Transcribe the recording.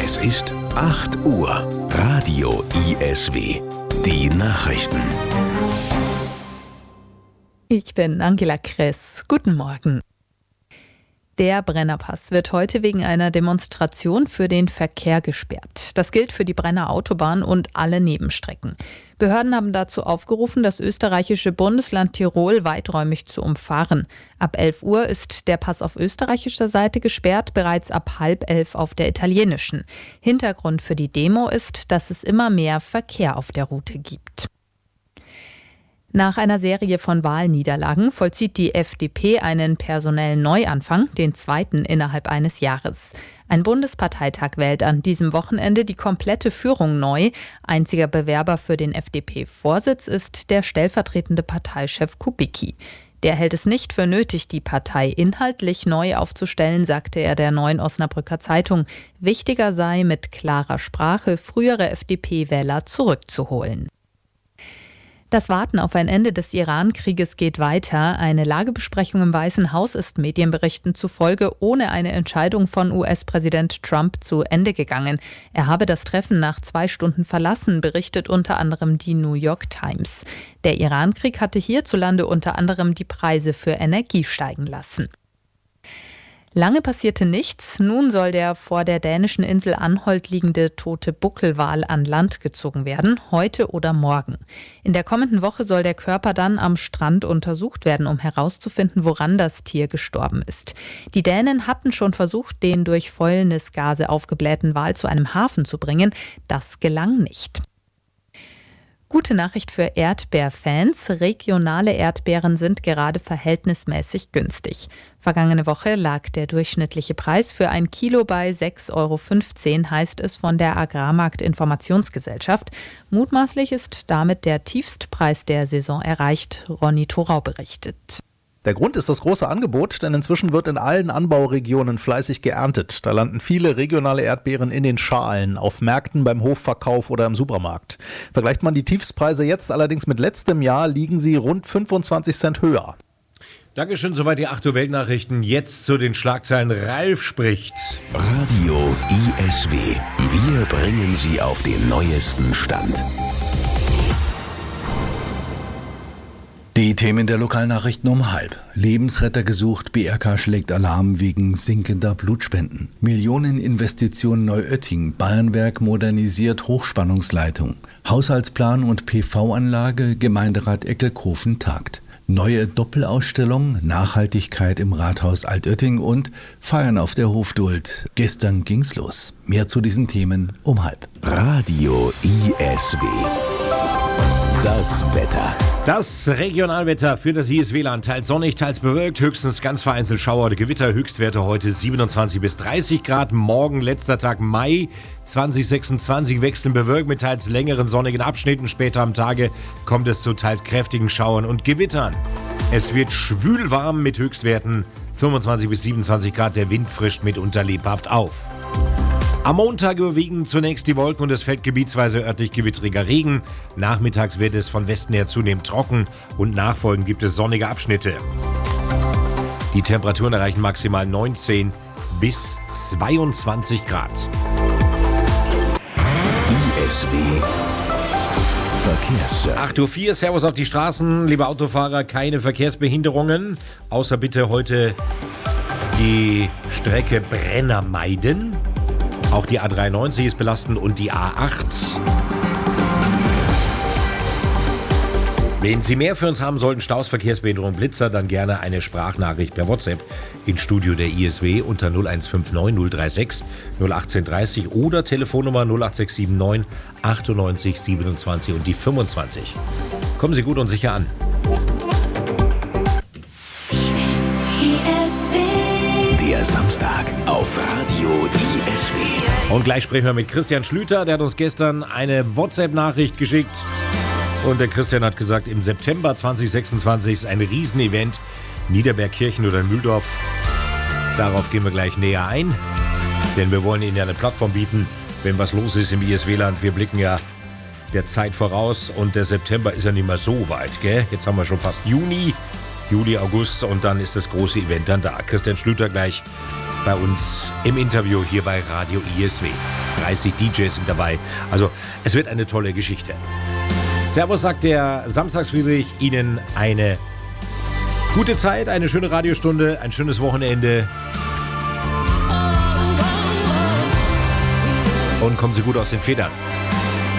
Es ist 8 Uhr. Radio ISW. Die Nachrichten. Ich bin Angela Kress. Guten Morgen. Der Brennerpass wird heute wegen einer Demonstration für den Verkehr gesperrt. Das gilt für die Brenner Autobahn und alle Nebenstrecken. Behörden haben dazu aufgerufen, das österreichische Bundesland Tirol weiträumig zu umfahren. Ab 11 Uhr ist der Pass auf österreichischer Seite gesperrt, bereits ab 10:30 auf der italienischen. Hintergrund für die Demo ist, dass es immer mehr Verkehr auf der Route gibt. Nach einer Serie von Wahlniederlagen vollzieht die FDP einen personellen Neuanfang, den zweiten innerhalb eines Jahres. Ein Bundesparteitag wählt an diesem Wochenende die komplette Führung neu. Einziger Bewerber für den FDP-Vorsitz ist der stellvertretende Parteichef Kubicki. Der hält es nicht für nötig, die Partei inhaltlich neu aufzustellen, sagte er der Neuen Osnabrücker Zeitung. Wichtiger sei, mit klarer Sprache frühere FDP-Wähler zurückzuholen. Das Warten auf ein Ende des Iran-Krieges geht weiter. Eine Lagebesprechung im Weißen Haus ist Medienberichten zufolge ohne eine Entscheidung von US-Präsident Trump zu Ende gegangen. Er habe das Treffen nach 2 Stunden verlassen, berichtet unter anderem die New York Times. Der Iran-Krieg hatte hierzulande unter anderem die Preise für Energie steigen lassen. Lange passierte nichts. Nun soll der vor der dänischen Insel Anholt liegende tote Buckelwal an Land gezogen werden, heute oder morgen. In der kommenden Woche soll der Körper dann am Strand untersucht werden, um herauszufinden, woran das Tier gestorben ist. Die Dänen hatten schon versucht, den durch Fäulnisgase aufgeblähten Wal zu einem Hafen zu bringen. Das gelang nicht. Gute Nachricht für Erdbeerfans. Regionale Erdbeeren sind gerade verhältnismäßig günstig. Vergangene Woche lag der durchschnittliche Preis für 1 Kilo bei 6,15 €, heißt es von der Agrarmarkt-Informationsgesellschaft. Mutmaßlich ist damit der Tiefstpreis der Saison erreicht. Ronny Thorau berichtet. Der Grund ist das große Angebot, denn inzwischen wird in allen Anbauregionen fleißig geerntet. Da landen viele regionale Erdbeeren in den Schalen, auf Märkten, beim Hofverkauf oder im Supermarkt. Vergleicht man die Tiefstpreise jetzt allerdings mit letztem Jahr, liegen sie rund 25 Cent höher. Dankeschön, soweit die 8 Uhr Weltnachrichten. Jetzt zu den Schlagzeilen. Ralf spricht. Radio ISW. Wir bringen Sie auf den neuesten Stand. Die Themen der Lokalnachrichten um 12:30. Lebensretter gesucht, BRK schlägt Alarm wegen sinkender Blutspenden. Millioneninvestition Neuötting, Bayernwerk modernisiert Hochspannungsleitung. Haushaltsplan und PV-Anlage, Gemeinderat Eckelkofen tagt. Neue Doppelausstellung, Nachhaltigkeit im Rathaus Altötting und Feiern auf der Hofduld. Gestern ging's los. Mehr zu diesen Themen um 12:30. Radio ISW. Das Wetter. Das Regionalwetter für das ISW-Land. Teils sonnig, teils bewölkt, höchstens ganz vereinzelt Schauer oder Gewitter. Höchstwerte heute 27 bis 30 Grad. Morgen, letzter Tag Mai 2026, wechseln bewölkt mit teils längeren sonnigen Abschnitten. Später am Tage kommt es zu teils kräftigen Schauern und Gewittern. Es wird schwül warm mit Höchstwerten 25 bis 27 Grad. Der Wind frischt mitunter lebhaft auf. Am Montag überwiegen zunächst die Wolken und es fällt gebietsweise örtlich gewittriger Regen. Nachmittags wird es von Westen her zunehmend trocken und nachfolgend gibt es sonnige Abschnitte. Die Temperaturen erreichen maximal 19 bis 22 Grad. ISW Verkehrsservice. 8:04 Uhr, Servus auf die Straßen. Liebe Autofahrer, keine Verkehrsbehinderungen. Außer bitte heute die Strecke Brenner meiden. Auch die A93 ist belastend und die A8. Wenn Sie mehr für uns haben sollten, Staus, Verkehrsbehinderung, Blitzer, dann gerne eine Sprachnachricht per WhatsApp ins Studio der ISW unter 0159 036 01830 oder Telefonnummer 08679 98 27 und die 25. Kommen Sie gut und sicher an. Der Samstag auf Radio ISW. Und gleich sprechen wir mit Christian Schlüter, der hat uns gestern eine WhatsApp-Nachricht geschickt. Und der Christian hat gesagt, im September 2026 ist ein Riesenevent, Niederbergkirchen oder Mühldorf. Darauf gehen wir gleich näher ein, denn wir wollen Ihnen ja eine Plattform bieten, wenn was los ist im ISW-Land. Wir blicken ja der Zeit voraus und der September ist ja nicht mehr so weit, gell? Jetzt haben wir schon fast Juli, August und dann ist das große Event dann da. Christian Schlüter gleich bei uns im Interview hier bei Radio ISW. 30 DJs sind dabei. Also es wird eine tolle Geschichte. Servus, sagt der Samstagsfriedrich. Ihnen eine gute Zeit, eine schöne Radiostunde, ein schönes Wochenende. Und kommen Sie gut aus den Federn.